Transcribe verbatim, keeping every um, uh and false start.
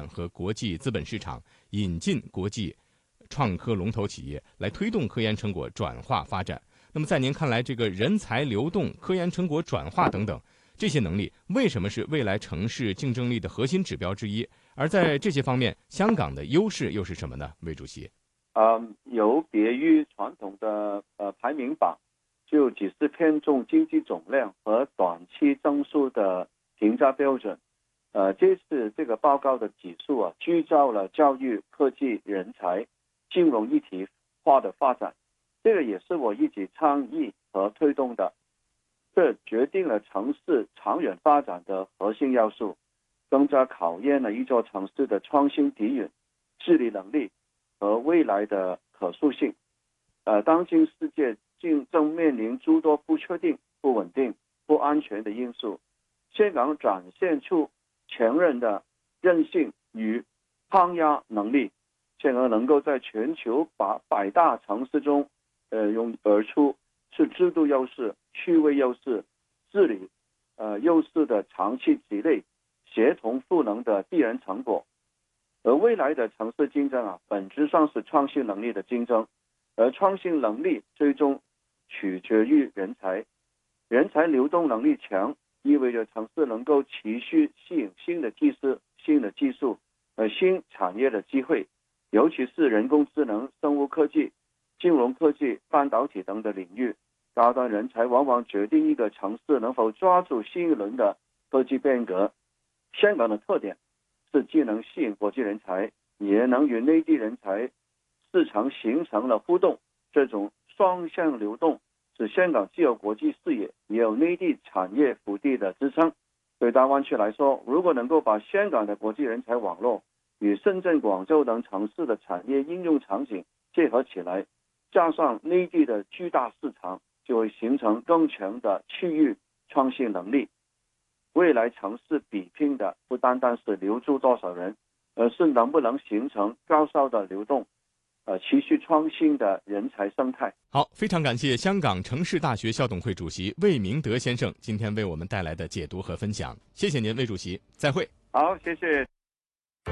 展和国际资本市场，引进国际创科龙头企业，来推动科研成果转化发展。那么在您看来，这个人才流动、科研成果转化等等这些能力，为什么是未来城市竞争力的核心指标之一？而在这些方面，香港的优势又是什么呢？魏主席， 呃，有别于传统的呃排名榜，就只是偏重经济总量和短期增速的评价标准。呃，这次这个报告的指数啊，聚焦了教育、科技、人才、金融一体化的发展，这个也是我一直倡议和推动的。这决定了城市长远发展的核心要素，更加考验了一座城市的创新底蕴、治理能力和未来的可塑性。呃，当今世界竞争面临诸多不确定、不稳定、不安全的因素，香港展现出前人的韧性与抗压能力，进而能够在全球把百大城市中呃涌而出是制度优势、趣味优势、治理呃优势的长期积累，协同赋能的必然成果。而未来的城市竞争啊，本质上是创新能力的竞争，而创新能力最终取决于人才，人才流动能力强，意味着城市能够持续吸引新的技术、新的技术和新产业的机会，尤其是人工智能、生物科技、金融科技、半导体等的领域。高端人才往往决定一个城市能否抓住新一轮的科技变革。香港的特点是既能吸引国际人才，也能与内地人才市场形成了互动，这种双向流动使香港既有国际视野，也有内地产业腹地的支撑。对大湾区来说，如果能够把香港的国际人才网络与深圳、广州等城市的产业应用场景结合起来，加上内地的巨大市场，就会形成更强的区域创新能力。未来城市比拼的不单单是留住多少人，而是能不能形成高效的流动，呃，持续创新的人才生态。 好，非常感谢香港城市大学校董会主席魏明德先生今天为我们带来的解读和分享，谢谢您，魏主席，再会。 好，谢谢。